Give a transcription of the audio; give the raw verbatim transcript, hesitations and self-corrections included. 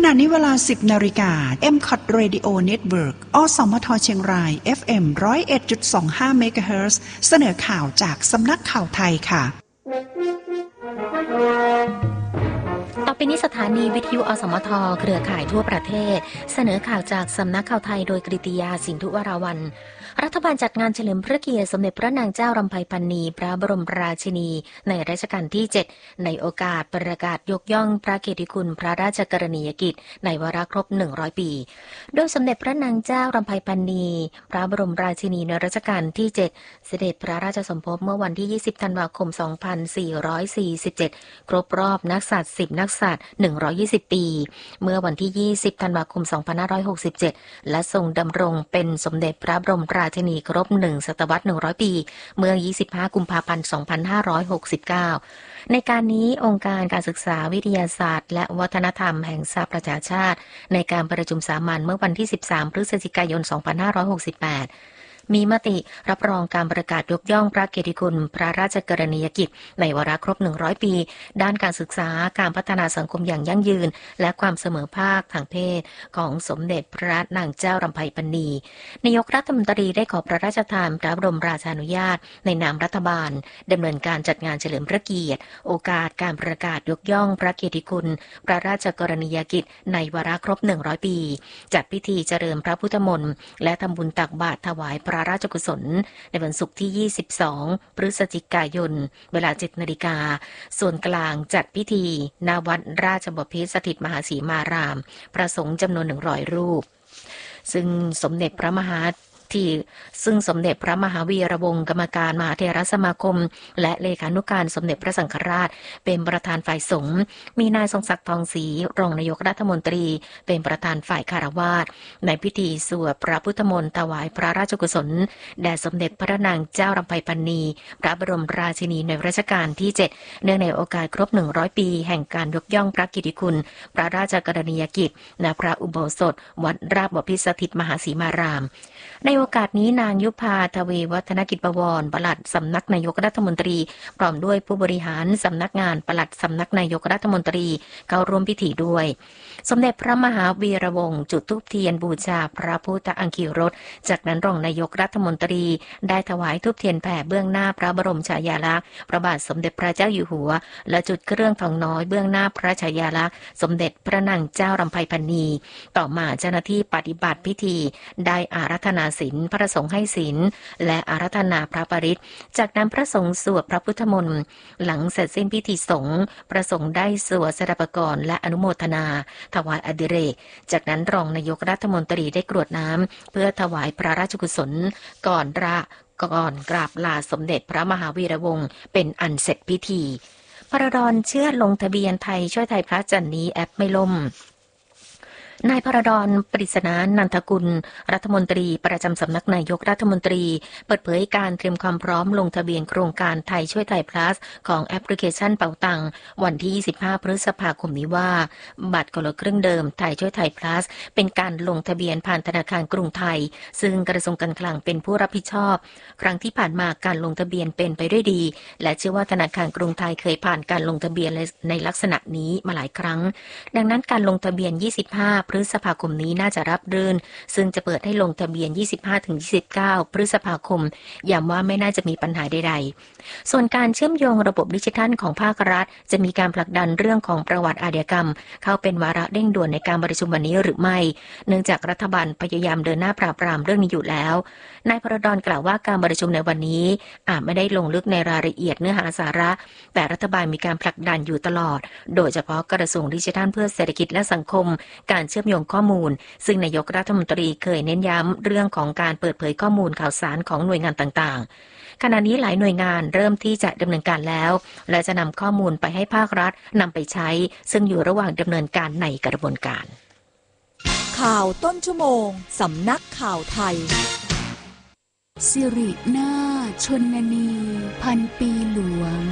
ขณะนี้เวลา สิบ นาฬิกา เอ็ม ซี โอ ที Radio Network อสมทเชียงราย เอฟ เอ็ม หนึ่งศูนย์เอ็ดจุดสองห้า เมกะเฮิรตซ์ เสนอข่าวจากสำนักข่าวไทยค่ะต่อไปนี้สถานีวิทยุอสมทเครือข่ายทั่วประเทศเสนอข่าวจากสำนักข่าวไทยโดยกฤติยาสินธุวราวัลย์รัฐบาลจัดงานเฉลิมพระเกียรติสมเด็จพระนางเจ้ารำไพพรรณีพระบรมราชินีในรัชกาลที่เจ็ดในโอกาสประกาศยกย่องพระเกียรติคุณพระราชกรณียกิจในวาระครบหนึ่งร้อยปีโดยสมเด็จพระนางเจ้ารำไพพรรณีพระบรมราชินีในรัชกาลที่เจ็ดเสด็จพระราชสมภพเมื่อวันที่ยี่สิบธันวาคมสองพันสี่ร้อยสี่สิบเจ็ดครบรอบนักษัตริย์สิบนักษัตริย์หนึ่งร้อยยี่สิบปีเมื่อวันที่ยี่สิบธันวาคมสองพันห้าร้อยหกสิบเจ็ดและทรงดำรงเป็นสมเด็จพระบรมราชินีครบหนึ่งศตวรรษหนึ่งร้อยปีเมื่อยี่สิบห้ากุมภาพันธ์สองพันห้าร้อยหกสิบเก้าในการนี้องค์การการศึกษาวิทยาศาสตร์และวัฒนธรรมแห่งสหประชาชาติในการประชุมสามัญเมื่อวันที่สิบสามพฤศจิกายนสองพันห้าร้อยหกสิบแปดมีมติรับรองการประกาศยกย่องพระเกียรติคุณพระราชกรณียกิจในวาระครบหนึ่งร้อยปีด้านการศึกษาการพัฒนาสังคมอย่างยั่งยืนและความเสมอภาคทางเพศของสมเด็จพระนางเจ้ารำไพพรรณีนายกรัฐมนตรีได้ขอพระราชทานพระบรมราชานุญาตในนามรัฐบาลดำเนินการจัดงานเฉลิมพระเกียรติโอกาสการประกาศยกย่องพระเกียรติคุณพระราชกรณียกิจในวาระครบหนึ่งร้อยปีจัดพิธีเจริญพระพุทธมนต์และทำบุญตักบาตรถวายพระราชกุศลในวันศุกร์ที่ยี่สิบสองพฤศจิกายนเวลา เจ็ด นาฬิกาส่วนกลางจัดพิธีณวัดราชบพิตรสถิตมหาสีมารามพระสงฆ์จำนวนหนึ่งร้อยรูปซึ่งสมเด็จพระมหาที่ซึ่งสมเด็จพระมหาวีระวงศ์กรรมการมหาเถรสมาคมและเลขานุการสมเด็จพระสังฆราชเป็นประธานฝ่ายสงฆ์มีนายทรงศักดิ์ทองศรีรองนายกรัฐมนตรีเป็นประธานฝ่ายคฤหัสถ์ในพิธีสวดพระพุทธมนต์ถวายพระราชกุศลแด่สมเด็จพระนางเจ้ารำไพพรรณีพระบรมราชินีในรัชกาลที่เจ็ดเนื่องในโอกาสครบหนึ่งร้อยปีแห่งการยกย่องพระเกียรติคุณพระราชกรณียกิจณพระอุโบสถวัดราชบพิตรสถิตมหาสีมารามในโอกาสนี้นางยุพาทวีวัฒนกิจบวรปลัดสำนักนายกรัฐมนตรีพร้อมด้วยผู้บริหารสำนักงานปลัดสำนักนายกรัฐมนตรีเข้าร่วมพิธีด้วยสมเด็จพระมหาวีระวงศ์จุดธูปเทียนบูชาพระพุทธอังคีรสจากนั้นรองนายกรัฐมนตรีได้ถวายธูปเทียนแผ่เบื้องหน้าพระบรมฉายาลักษณ์พระบาทสมเด็จพระเจ้าอยู่หัวและจุดเครื่องทองน้อยเบื้องหน้าพระฉายาลักษณ์สมเด็จพระนางเจ้ารำไพพรรณีต่อมาเจ้าหน้าที่ปฏิบัติพิธีได้อาราธนาศีลพระสงฆ์ให้ศีลและอาราธนาพระปริตรจากนั้นพระสงฆ์สวดพระพุทธมนต์หลังเสร็จสิ้นพิธีสงฆ์พระสงฆ์ได้สวดสดับกรและอนุโมทนาถวายอดิเรกจากนั้นรองนายกรัฐมนตรีได้กรวดน้ำเพื่อถวายพระราชกุศลก่อนระก่อนกราบลาสมเด็จพระมหาวีระวงศ์เป็นอันเสร็จพิธีพระดอนเชื่อลงทะเบียนไทยช่วยไทยพระจันนี้แอปไม่ล่มนายพระดอนปริศนานันทกุลรัฐมนตรีประจำสำนักนายกรัฐมนตรีเปิดเผยการเตรียมความพร้อมลงทะเบียนโครงการไทยช่วยไทย plus ของแอปพลิเคชันเป๋าตังวันที่ยี่สิบห้าพฤษภาคมนี้ว่าบัตรคนละครึ่งเดิมไทยช่วยไทย plus เป็นการลงทะเบียนผ่านธนาคารกรุงไทยซึ่งกระทรวงการคลังเป็นผู้รับผิดชอบครั้งที่ผ่านมาการลงทะเบียนเป็นไปด้วยดีและเชื่อว่าธนาคารกรุงไทยเคยผ่านการลงทะเบียนในลักษณะนี้มาหลายครั้งดังนั้นการลงทะเบียนยี่สิบห้าพฤษภาคมนี้น่าจะรับรื่นซึ่งจะเปิดให้ลงทะเบียน ยี่สิบห้าถึงยี่สิบเก้า พฤษภาคมย้ำว่าไม่น่าจะมีปัญหาใดๆส่วนการเชื่อมโยงระบบดิจิทัลของภาครัฐจะมีการผลักดันเรื่องของประวัติอาชญากรรมเข้าเป็นวาระเร่งด่วนในการประชุมวันนี้หรือไม่เนื่องจากรัฐบาลพยายามเดินหน้าปราบปรามเรื่องนี้อยู่แล้วนายพระดอนกล่าวว่าการประชุมในวันนี้อาจไม่ได้ลงลึกในรายละเอียดเนื้อหาสาระแต่รัฐบาลมีการผลักดันอยู่ตลอดโดยเฉพาะกระทรวงดิจิทัลเพื่อเศรษฐกิจและสังคมการเชื่อมโยงข้อมูลซึ่งนายกรัฐมนตรีเคยเน้นย้ำเรื่องของการเปิดเผยข้อมูลข่าวสารของหน่วยงานต่างๆขณะนี้หลายหน่วยงานเริ่มที่จะดำเนินการแล้วและจะนำข้อมูลไปให้ภาครัฐนำไปใช้ซึ่งอยู่ระหว่างดำเนินการในกระบวนการข่าวต้นชั่วโมงสำนักข่าวไทยสิรินาถชนนีพันปีหลวง